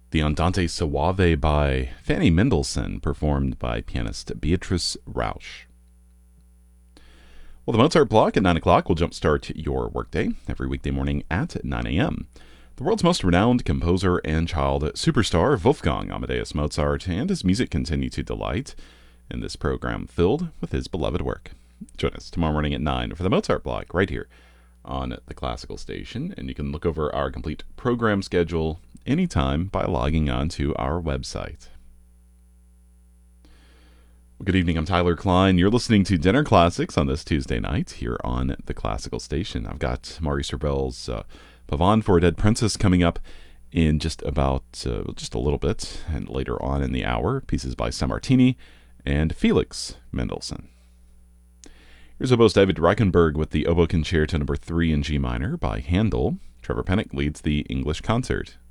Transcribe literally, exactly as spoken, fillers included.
The Andante Suave by Fanny Mendelssohn, performed by pianist Beatrice Rausch. Well, the Mozart Block at nine o'clock will jumpstart your workday every weekday morning at nine a.m. The world's most renowned composer and child superstar, Wolfgang Amadeus Mozart, and his music continue to delight in this program filled with his beloved work. Join us tomorrow morning at nine for the Mozart Block right here on the Classical Station, and you can look over our complete program schedule anytime by logging on to our website. Well, good evening, I'm Tyler Klein. You're listening to Dinner Classics on this Tuesday night here on the Classical Station. I've got Maurice Ravel's uh, Pavane for a Dead Princess coming up in just about, uh, just a little bit, and later on in the hour, pieces by Sammartini and Felix Mendelssohn. Here's oboist David Reichenberg with the Oboe Concerto number three in G minor by Handel. Trevor Pennock leads the English concert.